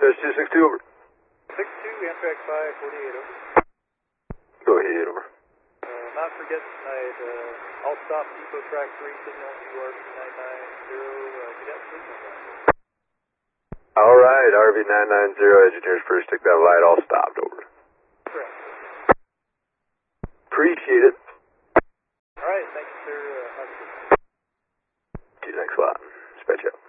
Dispatch 262, over. 62, Amtrak 548, over. Go ahead, over. Not forgetting I'd I'll stop depot track 3, signal to RV990, get out signal. Alright, RV990, engineers first, stick that light, all stopped, over. Correct. Appreciate it. Alright, thank you, sir. See you next lot. Dispatch out.